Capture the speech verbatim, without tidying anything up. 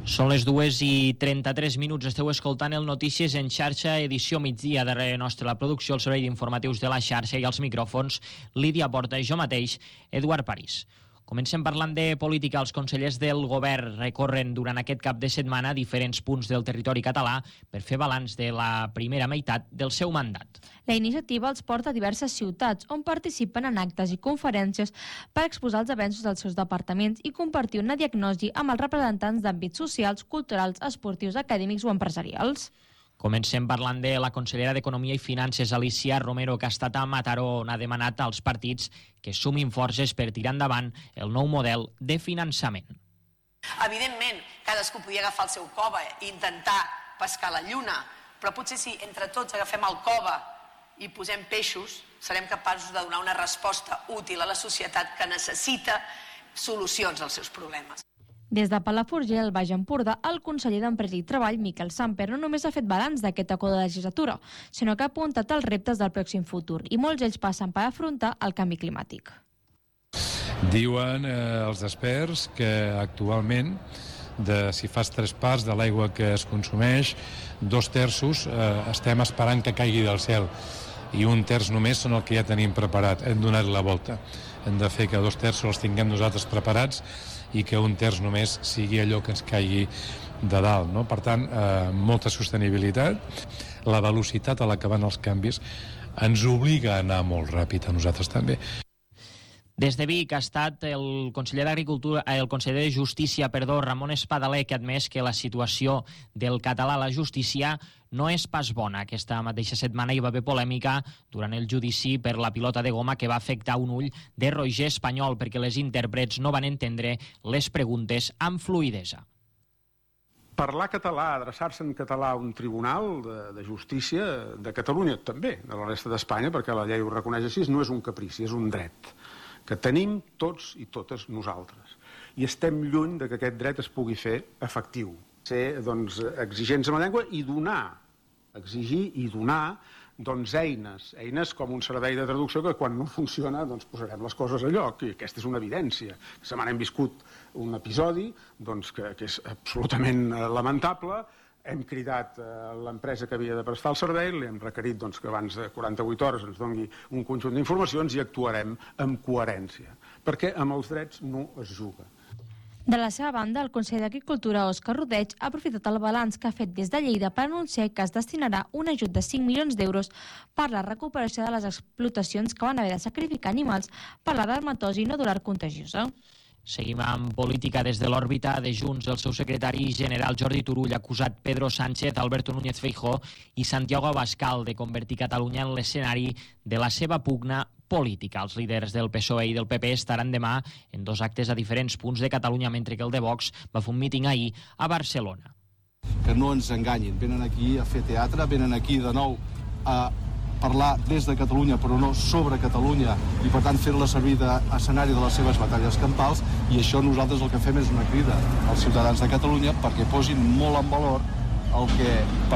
Són les dues i trenta-tres minuts. Esteu escoltant el Notícies en xarxa, edició migdia. Darrere nostre la producció, el servei d'informatius de la xarxa, i als micròfons Lídia Porta i jo mateix, Eduard París. Comencem parlant de política. Els consellers del govern recorren durant aquest cap de setmana diferents punts del territori català per fer balanç de la primera meitat del seu mandat. La iniciativa els porta a diverses ciutats on participen en actes i conferències per exposar els avenços dels seus departaments i compartir una diagnosi amb els representants d'àmbits socials, culturals, esportius, acadèmics o empresarials. Comencem parlant de la consellera d'Economia i Finances, Alícia Romero, que ha estat a Mataró, on ha demanat als partits que sumin forces per tirar endavant el nou model de finançament. Evidentment, cadascú podia agafar el seu cova i intentar pescar la lluna, però potser si entre tots agafem el cova i posem peixos, serem capaços de donar una resposta útil a la societat que necessita solucions als seus problemes. Des de Palafrugell, al Baix Empordà, el conseller d'Empresa i Treball, Miquel Samper, no només ha fet balanç d'aquesta coda de legislatura, sinó que ha apuntat els reptes del pròxim futur, i molts ells passen per afrontar el canvi climàtic. Diuen eh, els experts que actualment, de, si fas tres parts de l'aigua que es consumeix, dos terços eh, estem esperant que caigui del cel, i un terç només són el que ja tenim preparat. Hem donat la volta. Hem de fer que dos terços els tinguem nosaltres preparats i que un terç només sigui allò que ens caigui de dalt, no? Per tant, eh, molta sostenibilitat. La velocitat a la que van els canvis ens obliga a anar molt ràpid, a nosaltres també. Des de Vic ha estat el conseller d'Agricultura, el conseller de Justícia, perdó, Ramon Espadaler, que ha admès que la situació del català a la justícia no és pas bona. Aquesta mateixa setmana hi va haver polèmica durant el judici per la pilota de goma que va afectar un ull de Roger Espanyol perquè les intèrprets no van entendre les preguntes amb fluïdesa. Parlar català, adreçar-se en català a un tribunal de, de justícia de Catalunya, també, de la resta d'Espanya, perquè la llei ho reconeix així, no és un caprici, és un dret que tenim tots i totes nosaltres. I estem lluny de que aquest dret es pugui fer efectiu. Ser, doncs, exigents amb la llengua i donar, exigir i donar, doncs, eines, eines com un servei de traducció que quan no funciona, doncs, posarem les coses a lloc, i aquesta és una evidència. Aquesta setmana hem viscut un episodi, doncs, que, que és absolutament lamentable. Hem cridat a l'empresa que havia de prestar el servei, li hem requerit doncs, que abans de quaranta-vuit hores ens doni un conjunt d'informacions i actuarem amb coherència, perquè amb els drets no es juga. De la seva banda, el conseller d'Agricultura, Òscar Rodeig, ha aprofitat el balanç que ha fet des de Lleida per anunciar que es destinarà un ajut de cinc milions d'euros per la recuperació de les explotacions que van haver de sacrificar animals per la dermatosi nodular contagiosa. Seguim amb política. Des de l'òrbita de Junts. El seu secretari general Jordi Turull ha acusat Pedro Sánchez, Alberto Núñez Feijóo i Santiago Abascal de convertir Catalunya en l'escenari de la seva pugna política. Els líders del P S O E i del P P estaran demà en dos actes a diferents punts de Catalunya, mentre que el de Vox va fer un míting ahir a Barcelona. Que no ens enganyin, venen aquí a fer teatre, venen aquí de nou a parlar des de Catalunya però no sobre Catalunya i per tant fer-la servir d'escenari de les seves batalles campals, i això nosaltres el que fem és una crida als ciutadans de Catalunya perquè posin molt en valor el que